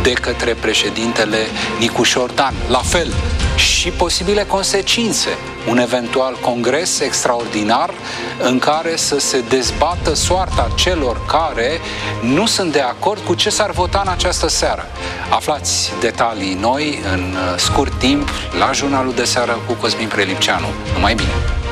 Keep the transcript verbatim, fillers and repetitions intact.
de către președintele Nicușor Dan. La fel, și posibile consecințe, un eventual congres extraordinar în care să se dezbată soarta celor care nu sunt de acord cu ce s-ar vota în această seară. Aflați detalii noi în scurt timp la Jurnalul de Seară cu Cosmin Prelipceanu. Numai bine!